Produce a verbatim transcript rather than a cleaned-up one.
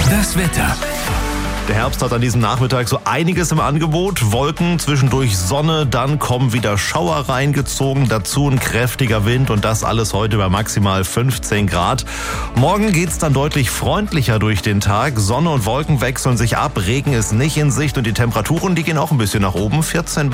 Das Wetter. Der Herbst hat an diesem Nachmittag so einiges im Angebot. Wolken, zwischendurch Sonne, dann kommen wieder Schauer reingezogen. Dazu ein kräftiger Wind und das alles heute bei maximal fünfzehn Grad. Morgen geht's dann deutlich freundlicher durch den Tag. Sonne und Wolken wechseln sich ab, Regen ist nicht in Sicht und die Temperaturen, die gehen auch ein bisschen nach oben. vierzehn